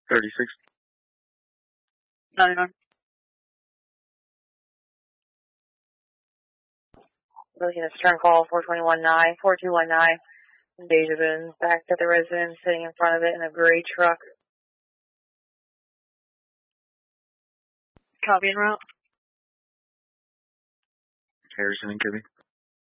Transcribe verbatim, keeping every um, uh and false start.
thirty-six. ninety-nine. Looking at stern call four two one nine, four two one nine. Deja Vu back at the residence, sitting in front of it in a gray truck. Copy en route. Harrison and Kirby.